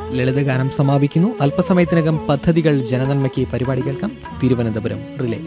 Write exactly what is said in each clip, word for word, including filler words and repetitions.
ലളിതഗാനം സമാപിക്കുന്നു. അല്പസമയത്തിനകം പദ്ധതികൾ ജനനന്മയ്ക്ക് പരിപാടി കേൾക്കാം. Thiruvananthapuram relay.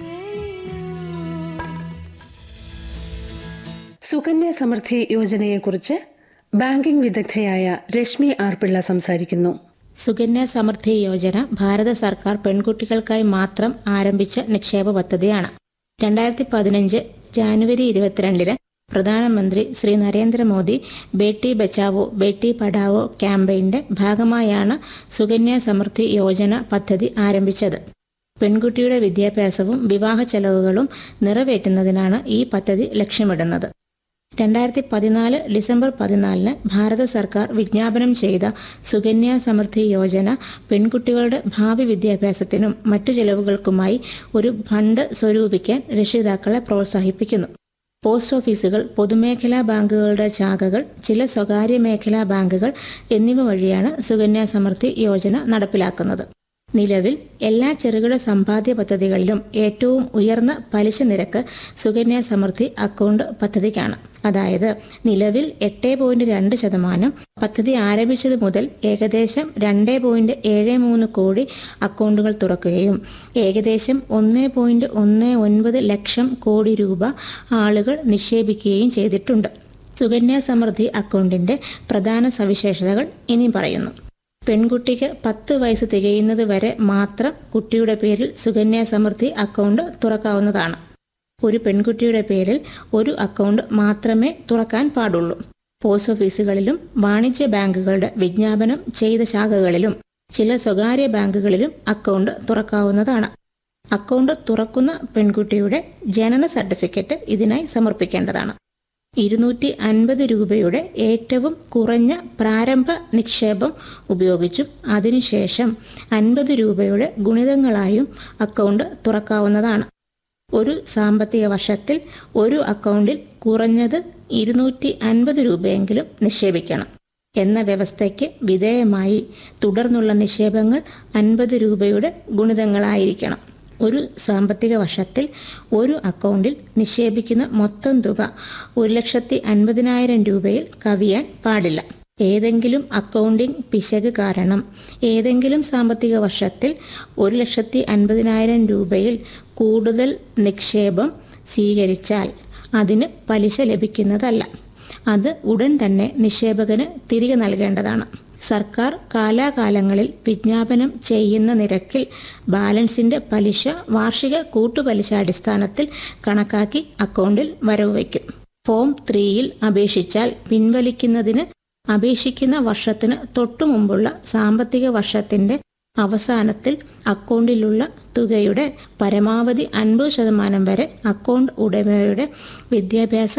Sukanya Samriddhi യോജനയെക്കുറിച്ച് banking വിദഗ്ധയായ Rashmi R Pillai സംസാരിക്കുന്നു. സുകന്യ സമൃദ്ധി യോജന ഭാരത സർക്കാർ പെൺകുട്ടികൾക്കായി മാത്രം ആരംഭിച്ച നിക്ഷേപ പദ്ധതിയാണ്. രണ്ടായിരത്തി പതിനഞ്ച് ജാനുവരി ഇരുപത്തിരണ്ടിന് പ്രധാനമന്ത്രി ശ്രീ നരേന്ദ്രമോദി ബേട്ടി ബച്ചാവോ ബേട്ടി പഠാവോ ക്യാമ്പയിന്റെ ഭാഗമായാണ് സുകന്യ സമൃദ്ധി യോജന പദ്ധതി ആരംഭിച്ചത്. പെൺകുട്ടിയുടെ വിദ്യാഭ്യാസവും വിവാഹ ചെലവുകളും നിറവേറ്റുന്നതിനാണ് ഈ പദ്ധതി ലക്ഷ്യമിടുന്നത്. രണ്ടായിരത്തി പതിനാല് ഡിസംബർ പതിനാലിന് ഭാരത സർക്കാർ വിജ്ഞാപനം ചെയ്ത സുകന്യ സമൃദ്ധി യോജന പെൺകുട്ടികളുടെ ഭാവി വിദ്യാഭ്യാസത്തിനും മറ്റു ചെലവുകൾക്കുമായി ഒരു ഫണ്ട് സ്വരൂപിക്കാൻ രക്ഷിതാക്കളെ പ്രോത്സാഹിപ്പിക്കുന്നു. പോസ്റ്റ് ഓഫീസുകൾ, പൊതുമേഖലാ ബാങ്കുകളുടെ ശാഖകൾ, ചില സ്വകാര്യ മേഖലാ ബാങ്കുകൾ എന്നിവ വഴിയാണ് സുകന്യ സമൃദ്ധി യോജന നടപ്പിലാക്കുന്നത്. നിലവിൽ എല്ലാ ചെറുകിട സമ്പാദ്യ പദ്ധതികളിലും ഏറ്റവും ഉയർന്ന പലിശ നിരക്ക് സുകന്യ സമൃദ്ധി അക്കൗണ്ട് പദ്ധതിക്കാണ്. അതായത് നിലവിൽ എട്ട് പോയിന്റ് രണ്ട് ശതമാനം. പദ്ധതി ആരംഭിച്ചത് മുതൽ ഏകദേശം രണ്ട് പോയിന്റ് ഏഴ് മൂന്ന് കോടി അക്കൗണ്ടുകൾ തുറക്കുകയും ഏകദേശം ഒന്ന് പോയിന്റ് ഒന്ന് ഒൻപത് ലക്ഷം കോടി രൂപ ആളുകൾ നിക്ഷേപിക്കുകയും ചെയ്തിട്ടുണ്ട്. സുകന്യ സമൃദ്ധി അക്കൗണ്ടിന്റെ പ്രധാന സവിശേഷതകൾ ഇനി പറയുന്നു. പെൺകുട്ടിക്ക് പത്ത് വയസ്സ് തികയുന്നത് വരെ മാത്രം കുട്ടിയുടെ പേരിൽ സുകന്യ സമൃദ്ധി അക്കൗണ്ട് തുറക്കാവുന്നതാണ്. ഒരു പെൺകുട്ടിയുടെ പേരിൽ ഒരു അക്കൗണ്ട് മാത്രമേ തുറക്കാൻ പാടുള്ളൂ. പോസ്റ്റ് ഓഫീസുകളിലും വാണിജ്യ ബാങ്കുകളുടെ വിജ്ഞാപനം ചെയ്ത ശാഖകളിലും ചില സ്വകാര്യ ബാങ്കുകളിലും അക്കൗണ്ട് തുറക്കാവുന്നതാണ്. അക്കൗണ്ട് തുറക്കുന്ന പെൺകുട്ടിയുടെ ജനന സർട്ടിഫിക്കറ്റ് ഇതിനായി സമർപ്പിക്കേണ്ടതാണ്. ഇരുന്നൂറ്റി അൻപത് രൂപയുടെ ഏറ്റവും കുറഞ്ഞ പ്രാരംഭ നിക്ഷേപം ഉപയോഗിച്ചും അതിനുശേഷം അൻപത് രൂപയുടെ ഗുണിതങ്ങളായും അക്കൗണ്ട് തുറക്കാവുന്നതാണ്. ഒരു സാമ്പത്തിക വർഷത്തിൽ ഒരു അക്കൗണ്ടിൽ കുറഞ്ഞത് ഇരുന്നൂറ്റി അൻപത് രൂപയെങ്കിലും നിക്ഷേപിക്കണം എന്ന വ്യവസ്ഥയ്ക്ക് വിധേയമായി തുടർന്നുള്ള നിക്ഷേപങ്ങൾ അൻപത് രൂപയുടെ ഗുണിതങ്ങളായിരിക്കണം. ഒരു സാമ്പത്തിക വർഷത്തിൽ ഒരു അക്കൗണ്ടിൽ നിക്ഷേപിക്കുന്ന മൊത്തം തുക ഒരു ലക്ഷത്തി അൻപതിനായിരം രൂപയിൽ കവിയാൻ പാടില്ല. ഏതെങ്കിലും അക്കൗണ്ടിംഗ് പിശക് കാരണം ഏതെങ്കിലും സാമ്പത്തിക വർഷത്തിൽ ഒരു ലക്ഷത്തി അൻപതിനായിരം രൂപയിൽ കൂടുതൽ നിക്ഷേപം സ്വീകരിച്ചാൽ അതിന് പലിശ ലഭിക്കുന്നതല്ല. അത് ഉടൻ തന്നെ നിക്ഷേപകന് തിരികെ നൽകേണ്ടതാണ്. സർക്കാർ കാലാകാലങ്ങളിൽ വിജ്ഞാപനം ചെയ്യുന്ന നിരക്കിൽ ബാലൻസിന്റെ പലിശ വാർഷിക കൂട്ടുപലിശ അടിസ്ഥാനത്തിൽ കണക്കാക്കി അക്കൗണ്ടിൽ വരവ് വയ്ക്കും. ഫോം ത്രീയിൽ അപേക്ഷിച്ചാൽ പിൻവലിക്കുന്നതിന് അപേക്ഷിക്കുന്ന വർഷത്തിന് തൊട്ടുമുമ്പുള്ള സാമ്പത്തിക വർഷത്തിന്റെ അവസാനത്തിൽ അക്കൗണ്ടിലുള്ള തുകയുടെ പരമാവധി അൻപത് ശതമാനം വരെ അക്കൗണ്ട് ഉടമയുടെ വിദ്യാഭ്യാസ